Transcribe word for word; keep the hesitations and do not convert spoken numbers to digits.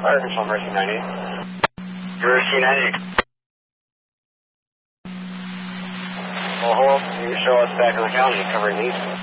Fire Control, Mercy ninety-eight. Mercy ninety-eight. Well, hold, you show us back in the county covering east.